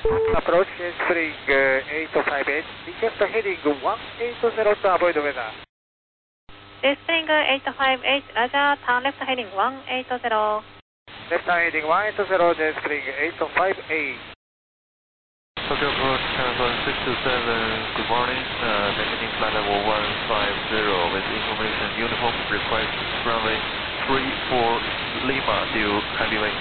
Approach is spring 858, request heading 180 to avoid weather. Spring 858, Roger, turn left heading 180. Left heading 180, spring 858. Tokyo approach Amazon 627, good morning, maintaining flight level 150 with information uniform, request runway 34 Lima, due heavyweight.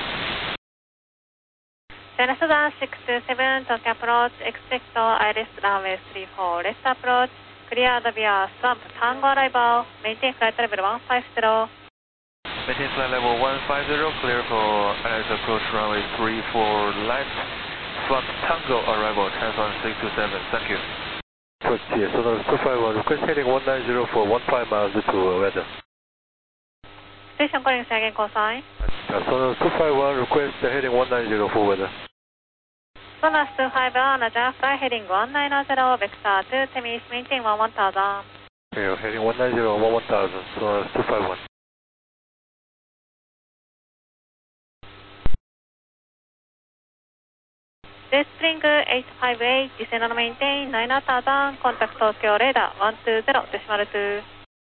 China Southern 627, Tokyo approach, expect ILS runway 34, left approach, cleared via swamp, Tango arrival, maintain flight level 150. Maintain flight level 150, clear for ILS approach runway 34 left. Swamp Tango arrival, Amazon 627, thank you. Approach here, Sonar 251, request heading 190 for 15 miles to weather. Station calling again, call sign. Sonar 251, request heading 190 for weather. Sonar 251, Roger, fly heading 190, vector 2 Temis, maintain 1000. Okay, heading 190 1000, Sonar 251. Spring 858, descend and maintain 9000, contact Tokyo radar 120.2.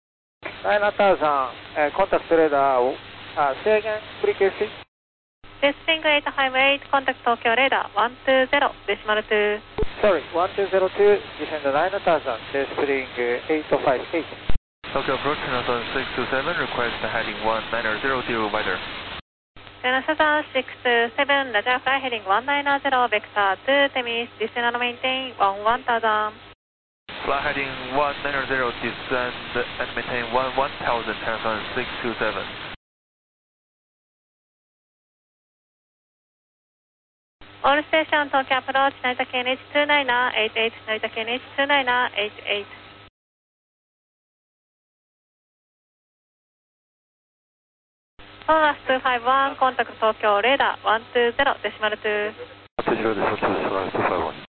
9000, contact radar, say again, frequency. Spring 858, contact Tokyo radar 120.2. Sorry, 1202, descend 9000, spring 858. Tokyo approach Amazon 627, request heading 190, due weather. China Southern 627, Roger, fly heading 190, vector 2 Temis, descend and maintain 1000. Fly heading 190, descend and maintain 1000, Amazon 627. All station Tokyo approach, Narita KNH 29988, Narita KNH 29988. Sonar 251, contact Tokyo radar 120.2. 120 Sonar 251.